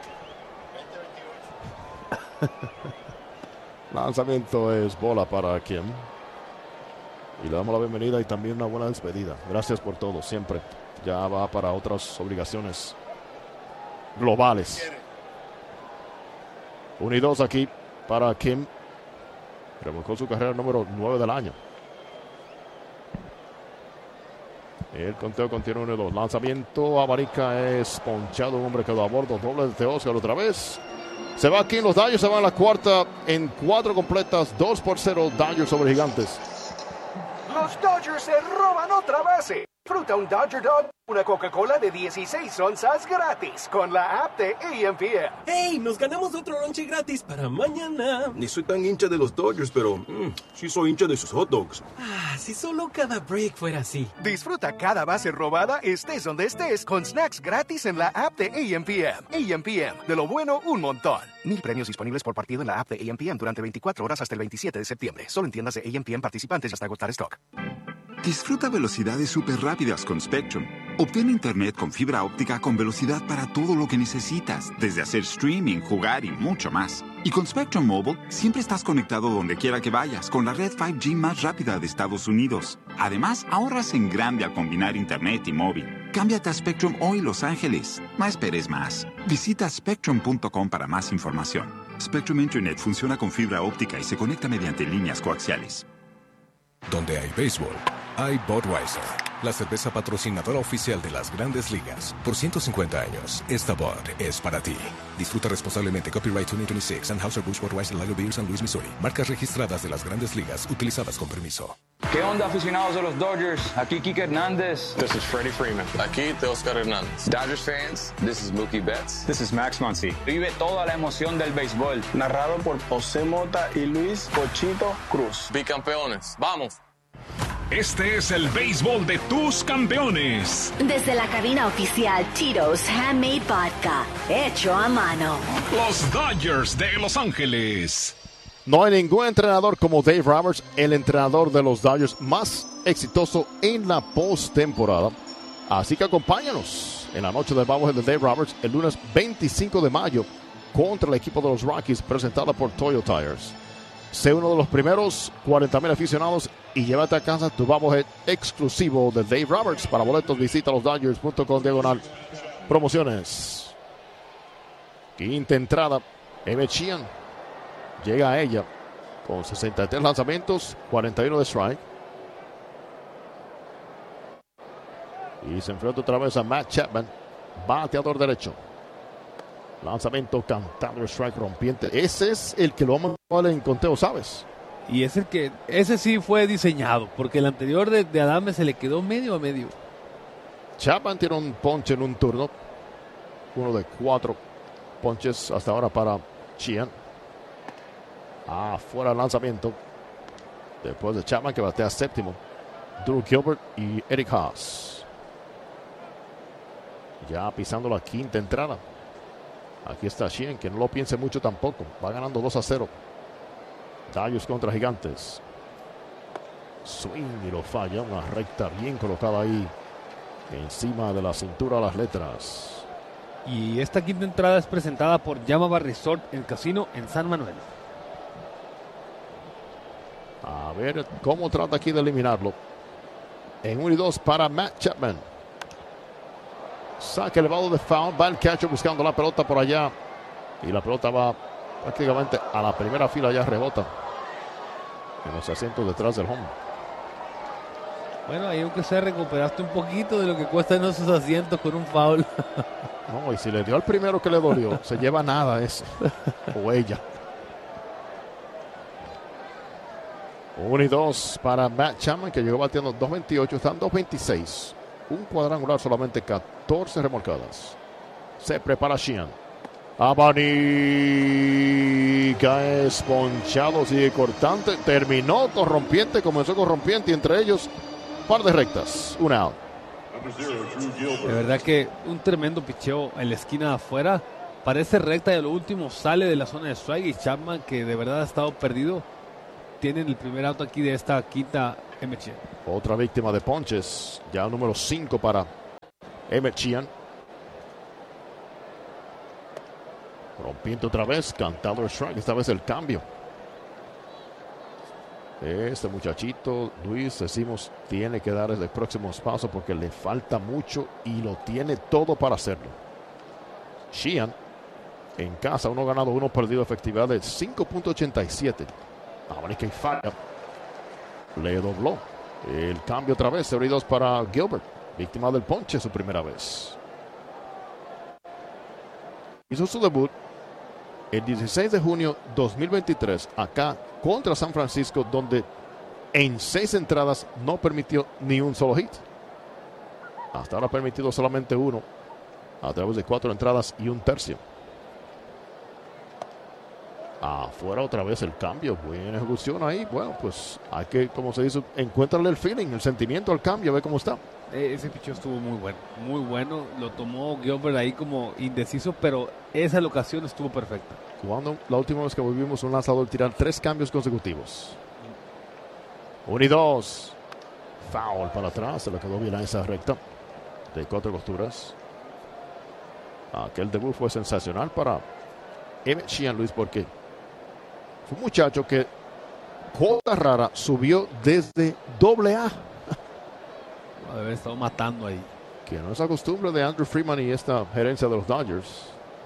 Lanzamiento es bola para Kim. Y le damos la bienvenida y también una buena despedida. Gracias por todo, siempre. Ya va para otras obligaciones globales. 1-2 aquí para Kim. Remolcó su carrera número 9 del año. El conteo contiene 1-2. Lanzamiento abarica, es ponchado. Un hombre quedó a bordo. Doble de Oscar otra vez. Se va aquí en los Dodgers. Se va a la cuarta en 4 completas. 2-0 Dodgers sobre Gigantes. Los Dodgers se roban otra base. Disfruta un Dodger Dog, una Coca-Cola de 16 onzas gratis con la app de EMPM. ¡Hey! Nos ganamos otro lonche gratis para mañana. Ni soy tan hincha de los Dodgers, pero sí soy hincha de sus hot dogs. Ah, si solo cada break fuera así. Disfruta cada base robada, estés donde estés, con snacks gratis en la app de EMPM. EMPM, de lo bueno, un montón. 1000 premios disponibles por partido en la app de EMPM durante 24 horas hasta el 27 de septiembre. Solo en tiendas de EMPM participantes hasta agotar stock. Disfruta velocidades súper rápidas con Spectrum. Obtén internet con fibra óptica con velocidad para todo lo que necesitas, desde hacer streaming, jugar y mucho más. Y con Spectrum Mobile, siempre estás conectado donde quiera que vayas, con la red 5G más rápida de Estados Unidos. Además, ahorras en grande al combinar internet y móvil. Cámbiate a Spectrum hoy, Los Ángeles. No esperes más. Visita spectrum.com para más información. Spectrum Internet funciona con fibra óptica y se conecta mediante líneas coaxiales. Donde hay béisbol, hay Budweiser, la cerveza patrocinadora oficial de las Grandes Ligas. Por 150 años, esta Bud es para ti. Disfruta responsablemente. Copyright 2026, Anheuser-Busch Budweiser Lager Beer, San Luis, Missouri. Marcas registradas de las Grandes Ligas, utilizadas con permiso. ¿Qué onda, aficionados de los Dodgers? Aquí Kike Hernández. This is Freddie Freeman. Aquí Teoscar Hernández. Dodgers fans, this is Mookie Betts. This is Max Muncy. Vive toda la emoción del béisbol. Narrado por José Mota y Luis Pochito Cruz. Bicampeones, ¡vamos! Este es el béisbol de tus campeones. Desde la cabina oficial Tito's Handmade Vodka, hecho a mano. Los Dodgers de Los Ángeles. No hay ningún entrenador como Dave Roberts, el entrenador de los Dodgers más exitoso en la postemporada. Así que acompáñanos en la noche del Bobblehead de Dave Roberts el lunes 25 de mayo contra el equipo de los Rockies, presentada por Toyo Tires. Sé uno de los primeros 40,000 aficionados y llévate a casa tu Bobblehead exclusivo de Dave Roberts. Para boletos visita losdodgers.com/promociones. Quinta entrada, Eve Sheehan llega a ella con 63 lanzamientos, 41 de strike. Y se enfrenta otra vez a Matt Chapman, bateador derecho. Lanzamiento cantado, strike rompiente. Ese es el que lo vamos a ver en conteo, ¿sabes? Y es el que, ese sí fue diseñado, porque el anterior de Adame se le quedó medio a medio. Chapman tiene un ponche en un turno. Uno de 4 ponches hasta ahora para Sheehan. Fuera el lanzamiento. Después de Chapman, que batea séptimo, Drew Gilbert y Eric Haas. Ya pisando la quinta entrada. Aquí está Sheehan, que no lo piense mucho tampoco. Va ganando 2-0. Dodgers contra Gigantes. Swing y lo falla. Una recta bien colocada ahí. Encima de la cintura las letras. Y esta quinta entrada es presentada por Yamava Resort, el casino en San Manuel. A ver cómo trata aquí de eliminarlo. En 1-2 para Matt Chapman. Saque elevado de foul. Va el catcher buscando la pelota por allá. Y la pelota va prácticamente a la primera fila. Ya rebota en los asientos detrás del home. Bueno, ahí aunque sea recuperaste un poquito de lo que cuestan esos asientos con un foul. No, y si le dio al primero que le dolió, se lleva nada ese. O ella. 1-2 para Matt Chapman, que llegó bateando 2.28. Están 2.26. Un cuadrangular, solamente 14 remolcadas. Se prepara Sheehan. Abanica es ponchado, sigue cortante. Terminó con rompiente, comenzó con rompiente y entre ellos par de rectas. Un out. De verdad que un tremendo picheo en la esquina de afuera. Parece recta y a lo último sale de la zona de strike y Chapman, que de verdad ha estado perdido, tiene el primer auto aquí de esta quinta Emmett Sheehan. Otra víctima de ponches, ya el número 5 para Emmett Sheehan. Rompiendo otra vez, cantado el strike, esta vez el cambio. Este muchachito, Luis, decimos, tiene que dar el próximo paso porque le falta mucho y lo tiene todo para hacerlo. Sheehan, en casa, 1 ganado, 1 perdido, efectividad de 5.87. Abanique y falla. Le dobló. El cambio otra vez, 0-2 para Gilbert, víctima del ponche su primera vez. Hizo su debut el 16 de junio 2023 acá contra San Francisco, donde en 6 entradas no permitió ni un solo hit. Hasta ahora ha permitido solamente 1 a través de 4 entradas y 1/3. Afuera otra vez el cambio. Buena ejecución ahí. Bueno, pues hay que, como se dice, encuéntrale el feeling, el sentimiento al cambio, ve cómo está. Ese picheo estuvo muy bueno, muy bueno. Lo tomó Gilbert ahí como indeciso, pero esa locación estuvo perfecta. Cuando la última vez que vimos un lanzador tirar 3 cambios consecutivos. 1-2. Foul para atrás. Se le quedó bien a esa recta de 4 costuras. Aquel debut fue sensacional para Emmett Sheehan, Luis, porque fue un muchacho que, cosa rara, subió desde AA. Debe haber estado matando ahí. Que no es la costumbre de Andrew Freeman y esta gerencia de los Dodgers.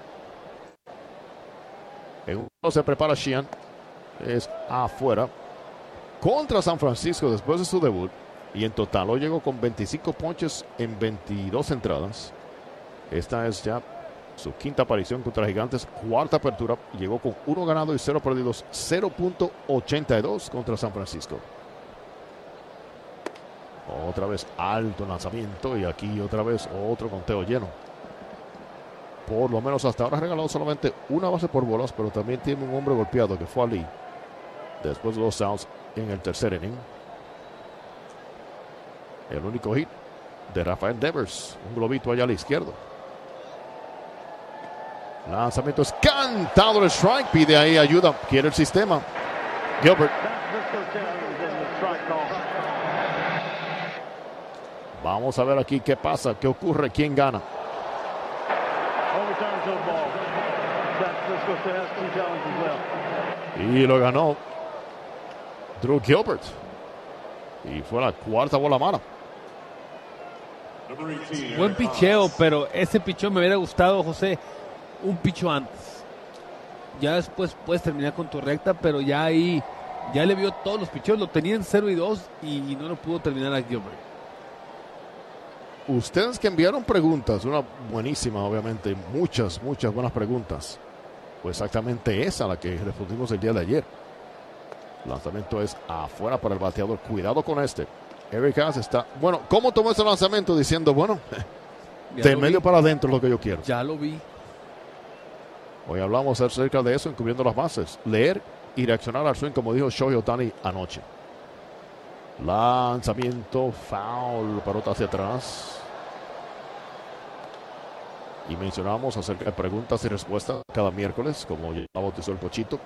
En uno se prepara Sheehan. Es afuera. Contra San Francisco después de su debut. Y en total hoy llegó con 25 ponches en 22 entradas. Esta es ya su quinta aparición contra Gigantes. Cuarta apertura. Llegó con 1 ganado y 0 perdidos. 0.82 contra San Francisco. Otra vez alto lanzamiento y aquí otra vez otro conteo lleno. Por lo menos hasta ahora ha regalado solamente 1 base por bolas, pero también tiene un hombre golpeado que fue Ali después de 2 outs en el tercer inning. El único hit de Rafael Devers, un globito allá a la izquierda. Lanzamiento es cantado, el strike, pide ahí ayuda, quiere el sistema. Gilbert. Vamos a ver aquí qué pasa, qué ocurre, quién gana. Y lo ganó Drew Gilbert. Y fue la cuarta bola mala. Buen picheo, pero ese picheo me hubiera gustado, José, un picho antes. Ya después puedes terminar con tu recta, pero ya ahí, ya le vio todos los picheos, lo tenían 0-2 y no lo pudo terminar a Gilbert. Ustedes que enviaron preguntas, una buenísima, obviamente, muchas buenas preguntas. Pues exactamente esa la que respondimos el día de ayer. El lanzamiento es afuera para el bateador. Cuidado con este. Eric Haas está... Bueno, ¿cómo tomó ese lanzamiento? Diciendo, bueno, de medio para adentro es lo que yo quiero. Ya lo vi. Hoy hablamos acerca de eso, encubriendo las bases. Leer y reaccionar al swing, como dijo Shohei Ohtani anoche. Lanzamiento, foul, pelota hacia atrás. Y mencionamos acerca de preguntas y respuestas cada miércoles, como ya bautizó el Pochito.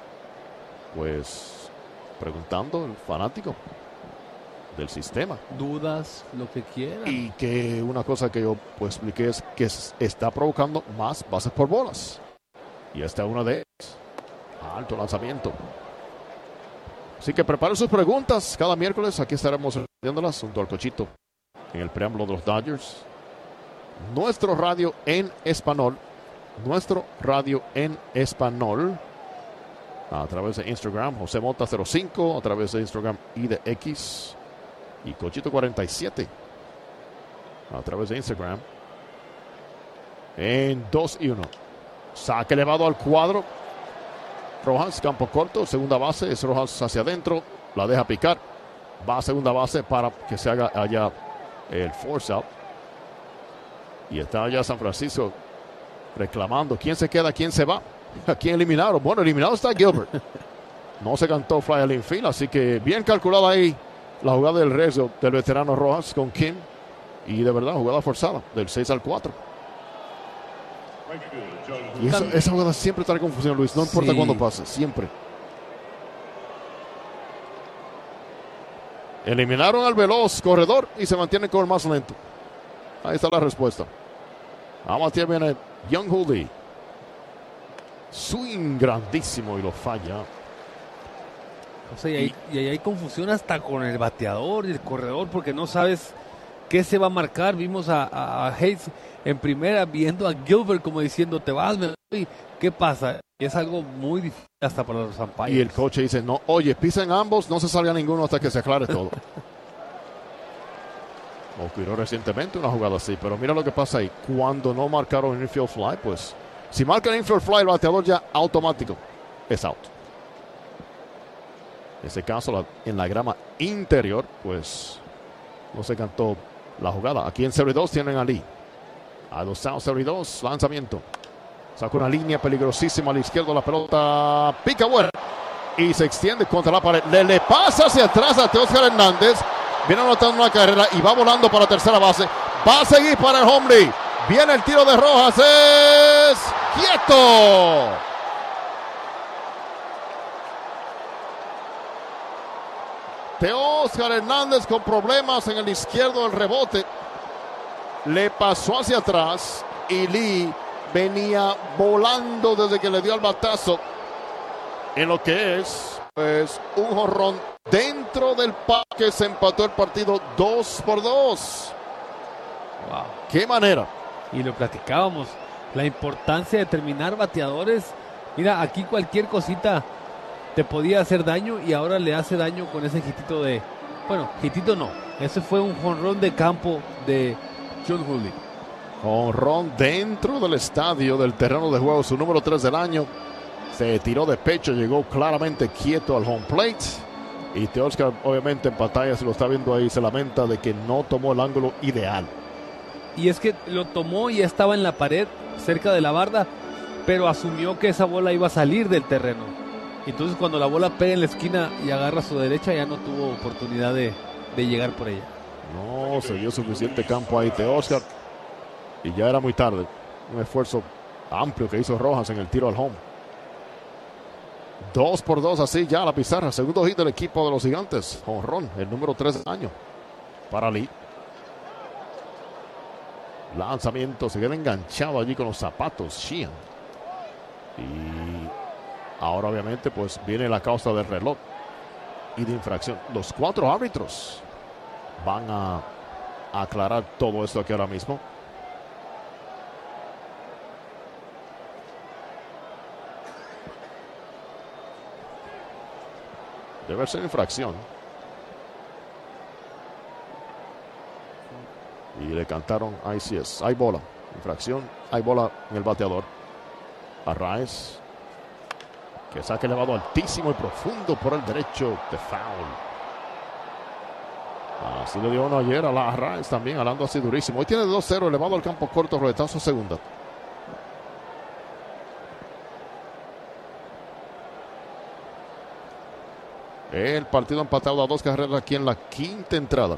Pues preguntando el fanático del sistema. Dudas, lo que quiera. Y que una cosa que yo pues expliqué es que está provocando más bases por bolas. Y esta es una de ellas. Alto lanzamiento. Así que preparen sus preguntas cada miércoles. Aquí estaremos respondiéndolas junto al Cochito en el preámbulo de los Dodgers. Nuestro radio en español. Nuestro radio en español. A través de Instagram, José Mota 05. A través de Instagram y de X. Y Cochito 47. A través de Instagram. En 2-1. Saque elevado al cuadro. Rojas, campo corto, segunda base, es Rojas hacia adentro, la deja picar, va a segunda base para que se haga allá el force out. Y está allá San Francisco reclamando quién se queda, quién se va, a quién eliminaron. Bueno, eliminado está Gilbert. No se cantó fly al infield, así que bien calculada ahí la jugada del riesgo del veterano Rojas con Kim. Y de verdad, jugada forzada del 6 al 4. Y esa jugada siempre trae confusión, Luis. No importa cuándo pase, siempre. Eliminaron al veloz corredor y se mantienen con el más lento. Ahí está la respuesta. A batear viene Young Hooley. Swing grandísimo y lo falla. O sea, y ahí hay confusión hasta con el bateador y el corredor porque no sabes qué se va a marcar. Vimos a Hayes en primera viendo a Gilbert como diciendo, te vas, ¿qué pasa? Es algo muy difícil hasta para los umpires. Y el coach dice, no, oye, pisen ambos, no se salga ninguno hasta que se aclare todo. Ocurrió recientemente una jugada así, pero mira lo que pasa ahí. Cuando no marcaron infield fly, pues si marcan infield fly, el bateador ya automático es out. En ese caso, en la grama interior, pues no se cantó la jugada. Aquí en serie 2 tienen a Lee. A los outs, serie 2, lanzamiento. Saca una línea peligrosísima a la izquierda, la pelota pica buena y se extiende contra la pared. Le pasa hacia atrás a Teóscar Hernández. Viene anotando una carrera y va volando para tercera base. Va a seguir para el home run. Viene el tiro de Rojas. ¡Es quieto! Teóscar Hernández con problemas en el izquierdo del rebote. Le pasó hacia atrás y Lee venía volando desde que le dio el batazo. En lo que es pues un jonrón dentro del parque. Se empató el partido 2-2. Wow. ¡Qué manera! Y lo platicábamos, la importancia de terminar bateadores. Mira, aquí cualquier cosita te podía hacer daño y ahora le hace daño con ese hitito de... Bueno, hitito no, ese fue un jonrón de campo de John Hooley. Jonrón dentro del estadio, del terreno de juego, su número 3 del año. Se tiró de pecho, llegó claramente quieto al home plate. Y Teóscar, obviamente en pantalla, se lo está viendo ahí, se lamenta de que no tomó el ángulo ideal. Y es que lo tomó y estaba en la pared, cerca de la barda, pero asumió que esa bola iba a salir del terreno. Entonces cuando la bola pega en la esquina y agarra a su derecha, ya no tuvo oportunidad de llegar por ella. No, se dio suficiente campo ahí Teóscar. Y ya era muy tarde. Un esfuerzo amplio que hizo Rojas en el tiro al home. 2-2 así ya la pizarra. Segundo hit del equipo de los Gigantes. Jonrón, el número 3 del año para Lee. Lanzamiento, se queda enganchado allí con los zapatos Sheehan. Y ahora obviamente pues viene la causa del reloj y de infracción. Los 4 árbitros van a aclarar todo esto aquí ahora mismo. Debe ser infracción. Y le cantaron, ahí sí es, hay bola. Infracción, hay bola en el bateador. Arraez, que saque elevado altísimo y profundo por el derecho de foul. Así le dio uno ayer a la Arraez también, hablando así durísimo. Hoy tiene 2-0, elevado al campo corto, roletazo segunda. El partido empatado a 2 carreras aquí en la quinta entrada.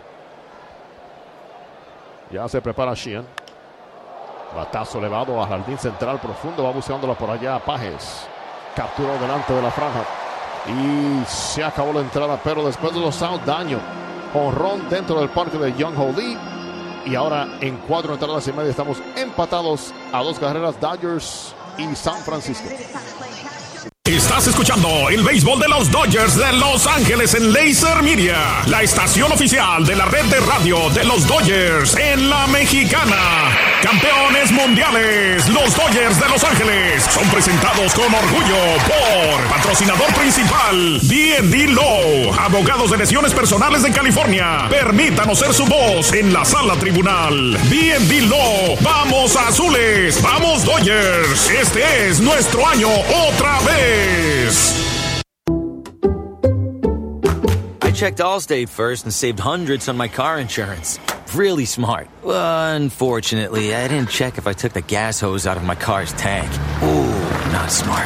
Ya se prepara Sheehan. Batazo elevado a jardín central profundo. Va buscándola por allá Pajes. Capturó delante de la franja. Y se acabó la entrada. Pero después de los outs, daño. Jonrón dentro del parque de Young Hooley. Y ahora en 4 entradas y media estamos empatados a 2 carreras. Dodgers y San Francisco. Estás escuchando el béisbol de los Dodgers de Los Ángeles en Laser Media, la estación oficial de la red de radio de los Dodgers en la Mexicana. Campeones mundiales, los Dodgers de Los Ángeles son presentados con orgullo por patrocinador principal D&D Law, abogados de lesiones personales de California. Permítanos ser su voz en la sala tribunal. D&D Law, vamos azules, vamos Dodgers. Este es nuestro año otra vez. I checked Allstate first and saved hundreds on my car insurance. Really smart. Unfortunately, I didn't check if I took the gas hose out of my car's tank. Ooh, not smart.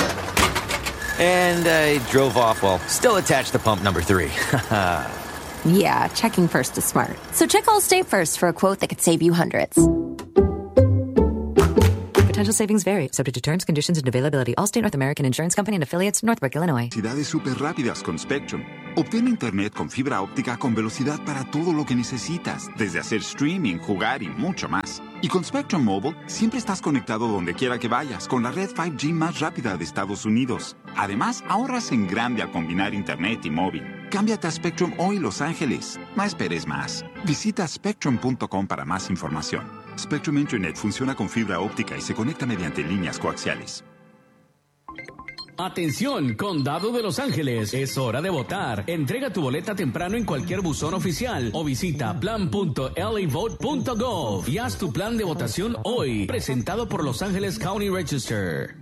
And I drove off while still attached to pump number 3. Yeah, checking first is smart. So check Allstate first for a quote that could save you hundreds. Potential savings vary, subject to terms, conditions, and availability. Allstate North American Insurance Company and affiliates, Northbrook, Illinois. Velocidades súper rápidas con Spectrum. Obtén internet con fibra óptica con velocidad para todo lo que necesitas, desde hacer streaming, jugar y mucho más. Y con Spectrum Mobile, siempre estás conectado donde quiera que vayas, con la red 5G más rápida de Estados Unidos. Además, ahorras en grande al combinar internet y móvil. Cámbiate a Spectrum hoy, Los Ángeles. No esperes más. Visita spectrum.com para más información. Spectrum Internet funciona con fibra óptica y se conecta mediante líneas coaxiales. Atención, Condado de Los Ángeles, es hora de votar. Entrega tu boleta temprano en cualquier buzón oficial o visita plan.lavote.gov y haz tu plan de votación hoy. Presentado por Los Ángeles County Register.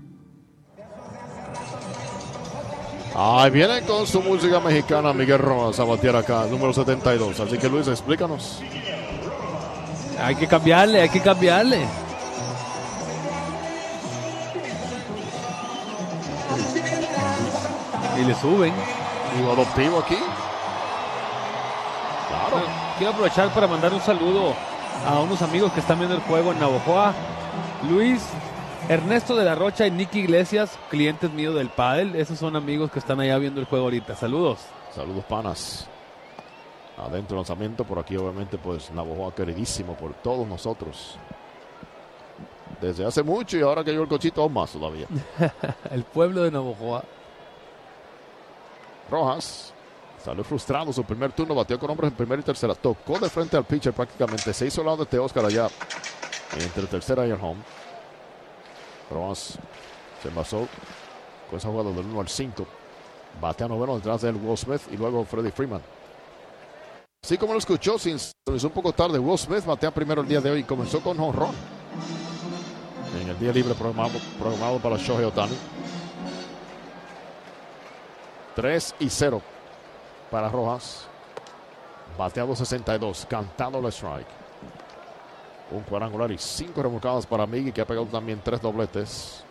Ahí viene con su música mexicana Miguel Rojas a batear acá, número 72. Así que Luis, explícanos. Hay que cambiarle. Y le suben. Digo, adoptivo aquí. Claro. Bueno, quiero aprovechar para mandar un saludo a unos amigos que están viendo el juego en Navojoa. Luis, Ernesto de la Rocha y Nicky Iglesias, clientes míos del pádel. Esos son amigos que están allá viendo el juego ahorita. Saludos. Saludos, panas. Adentro lanzamiento, por aquí obviamente pues Navojoa queridísimo por todos nosotros. Desde hace mucho y ahora que yo el cochito aún más todavía. El pueblo de Navojoa. Rojas salió frustrado su primer turno, bateó con hombres en primera y tercera. Tocó de frente al pitcher prácticamente. Se hizo al lado de Teóscar allá entre tercera y el home. Rojas se envasó con esa jugada del 1 al 5. Batea noveno detrás de él Will Smith y luego Freddie Freeman. Así como lo escuchó, hizo un poco tarde. Will Smith batea primero el día de hoy y comenzó con jonrón en el día libre programado para Shohei Ohtani. 3-0 para Rojas. Bateado 62, cantado el strike. Un cuadrangular y 5 remolcadas para Miggy, que ha pegado también 3 dobletes.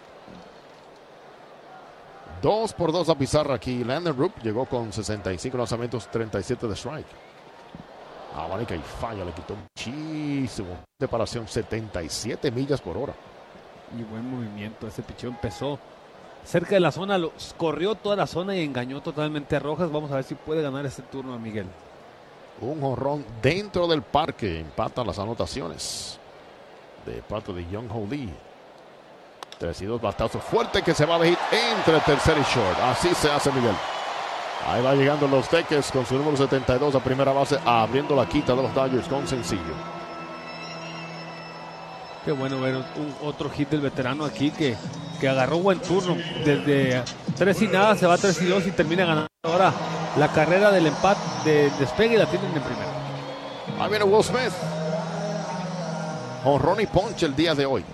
2-2 la pizarra aquí. Landon Roop llegó con 65 lanzamientos, 37 de strike. Abanica y falla, le quitó muchísimo. Separación, 77 millas por hora. Y buen movimiento. Ese picheo empezó cerca de la zona, corrió toda la zona y engañó totalmente a Rojas. Vamos a ver si puede ganar este turno a Miguel. Un jonrón dentro del parque. Empatan las anotaciones de parte de Young Ho Lee. 3-2, batazo fuerte que se va de hit entre tercer y short. Así se hace Miguel. Ahí va llegando los Teques con su número 72 a primera base, abriendo la quita de los Dodgers con sencillo. Qué bueno ver otro hit del veterano aquí que agarró buen turno. Desde 3 y nada se va a 3-2 y termina ganando ahora la carrera del empate de despegue y la tienen en primera. Ahí viene Will Smith. Jonrón y ponche el día de hoy.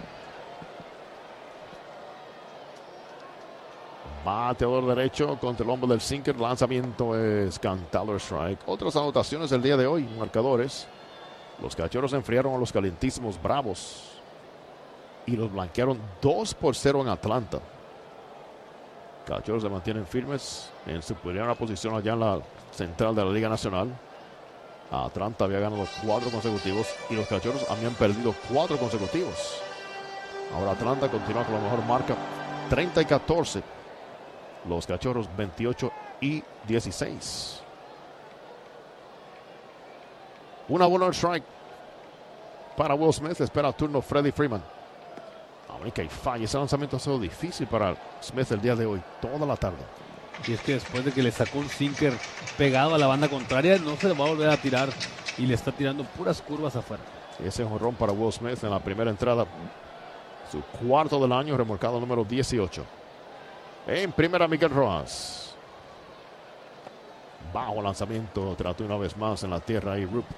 Bateador derecho contra el hombre del sinker. Lanzamiento es cantado strike. Otras anotaciones del día de hoy. Marcadores. Los Cachorros enfriaron a los calientísimos Bravos y los blanquearon 2-0 en Atlanta. Cachorros se mantienen firmes en su primera posición allá en la central de la Liga Nacional. Atlanta había ganado 4 consecutivos y los Cachorros habían perdido 4 consecutivos. Ahora Atlanta continúa con la mejor marca, 30-14. Los Cachorros 28-16. Una bola al strike para Will Smith. Espera el turno Freddie Freeman. América y falla. Ese lanzamiento ha sido difícil para Smith el día de hoy, toda la tarde. Y es que después de que le sacó un sinker pegado a la banda contraria, no se le va a volver a tirar y le está tirando puras curvas afuera. Ese jonrón para Will Smith en la primera entrada. Su cuarto del año, remolcado número 18. En primera, Miguel Rojas. Bajo lanzamiento, trató una vez más en la tierra y Roop.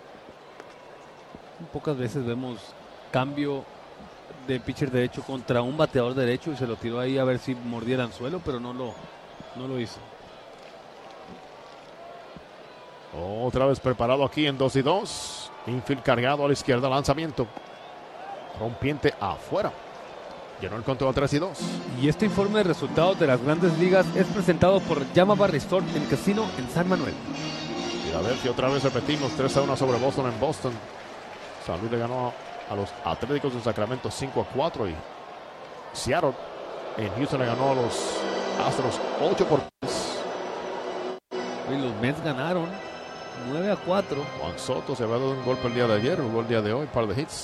Pocas veces vemos cambio de pitcher derecho contra un bateador derecho y se lo tiró ahí a ver si mordía el anzuelo, pero no lo hizo. Otra vez preparado aquí en 2-2. Infield cargado a la izquierda, lanzamiento. Rompiente afuera. Llenó el conteo a 3-2. Y este informe de resultados de las Grandes Ligas es presentado por Yamava Resort en Casino en San Manuel. Filadelfia otra vez repetimos 3-1 sobre Boston en Boston. San Luis le ganó a los Atléticos de Sacramento 5-4. Y Seattle en Houston le ganó a los Astros 8-3. Y los Mets ganaron 9-4. Juan Soto se había dado un golpe el día de ayer, jugó el día de hoy, un par de hits.